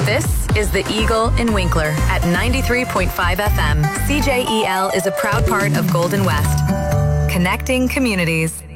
This is The Eagle in Winkler at 93.5 FM. CJEL is a proud part of Golden West, connecting communities.